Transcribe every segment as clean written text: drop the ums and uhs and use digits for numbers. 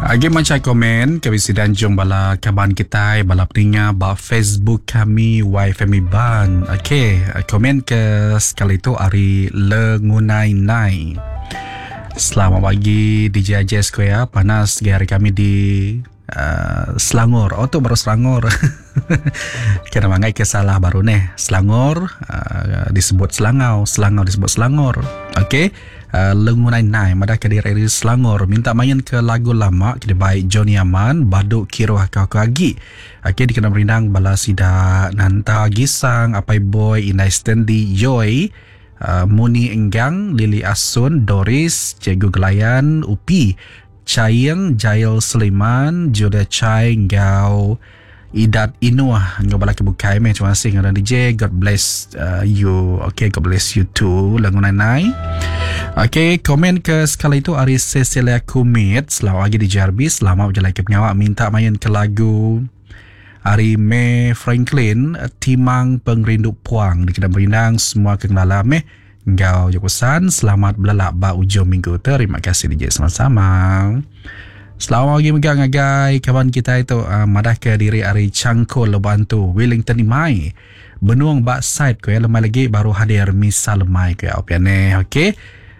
Agi macam komen kami sedang jom bala kaban kita bala peninga ba Facebook kami YFM Ban. Okey, komen ke sekali itu hari lengunai nai. Selamat pagi DJ Ajes ko ya. Panas hari kami di Selangor. Oh tu baru Selangor. Kira mangai ke salah baru nih. Selangor disebut Selangau, Selangau disebut Selangor. Okey. Lengunai nai madah ke diri Selangor minta main ke lagu lama ke baik Johnny Aman Baduk Kiroh Kau Agi. Okey dikena berindang bala sida Nanta Gisang Apai Boy Inai Stanley Joy Muni Enggang Lili Asun Doris Cikgu Gelayan Upi Chayang Jail Seliman Julia Chai Ngau Idat Inuah Ngau bala kebukai meh. Terima kasih dengan DJ. God bless you. Okay, God bless you too. Lengunai nai. Okay, komen ke sekali itu Ari Cecilia Kumit selamat pagi di JRB. Selamat berjalan ke penyawa. Minta main ke lagu Ari May Franklin Timang Pengrindu Puang. Dikena berindang semua kenala meh. Ngau Jokosan. Selamat belalak ba ujung minggu. Terima kasih DJ sama-sama. Selamat pagi megang agai kawan kita itu madah ke diri Ari Cangkul Lebantu Wellington Imai Benuang bak side ko ya lemai lagi baru hadir misal lemai ko ya opiane. Okey.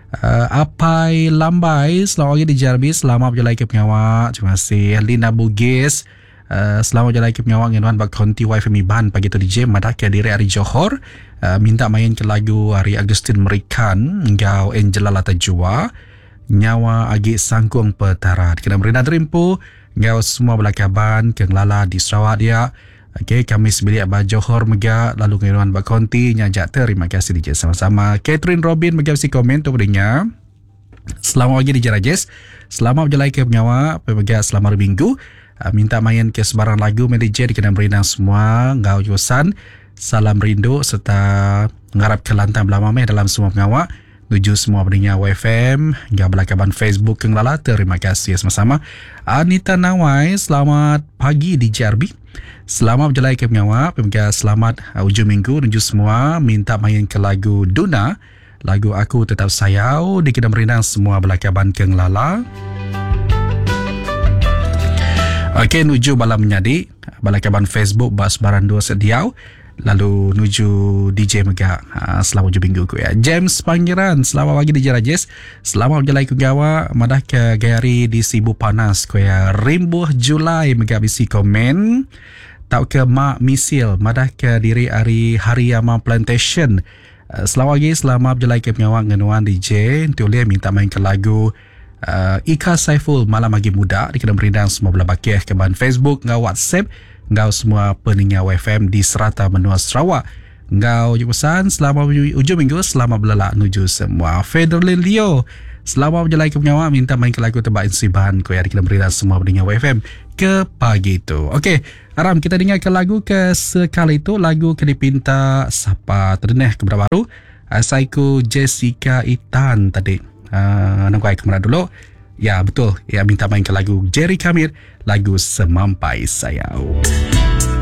Apai Lambai selamat pagi di Jarbi. Selamat berjalan ke pengawak. Terima kasih Lina Bugis. Selamat berjalan ke pengawak ngenuan bak konti YFM Ban pagi tu DJ madah ke diri Ari Johor. Minta main ke lagu Ari Agustin Merikan Ngau Angela Latajua Nyawa Agi Sangkung Petara. Dikena berina terimpu ngau semua belakaban keng lala di Sarawak dia. Okey, kami sebilik ba Johor mega lalu ngiruan ba konti nyajak. Terima kasih DJ sama-sama. Catherine Robin mega si komen tu berinya. Selamat pagi DJ Rajes. Selamat berjalan ke penyawa pemega selamat minggu. Minta main ke sebarang lagu DJ dikena berina semua ngau juasan. Salam rindu serta ngarap ke lantang belama meh dalam semua pengawak. Tuju semua pendengar YFM hingga belakaban Facebook keng lala. Terima kasih sama-sama. Anita Nawai selamat pagi di JRB. Selamat berjalan ke pengawak pemirsa. Selamat ujung minggu. Tuju semua minta main ke lagu Duna, lagu Aku Tetap Sayau. Dikena merindang semua belakaban keng lala. Okey, nuju bala menyadi belakaban Facebook bas baran dua sediau. Lalu nuju DJ Mega. Selamat ujung minggu ku ya. James Pangeran selamat pagi DJ Rajes. Selamat berjalan ke gawa madah ke gayari di Sibu Panas ku ya. Rimbuh Julai Mega bisi komen. Tau ke Mak Misil madah ke diri Ari Hariyama Plantation. Selamat pagi. Selamat berjalan ke penyawa ngenuan DJ. Tulis minta main ke lagu Ika Saiful Malam Pagi Muda. Dikena berindang semua belah bakih ke bahan Facebook ngau WhatsApp ngau semua pendengar YFM di serata benua Sarawak. Ngau pesan selamat ujung minggu. Selamat belalak nuju semua. Federlin Leo selamat berjalan ke penyawa. Minta main ke lagu tebak insiban ko ya dikena berindang semua pendengar YFM ke pagi itu. Okey, Aram kita dengar ke lagu ke sekali itu. Lagu ke dipinta siapa terdenah ke baru Saiku Jessica Itan tadi. Nampak ke mana dulu. Ya betul. Ya minta main ke lagu Jerry Kamir, lagu Semampai Sayau.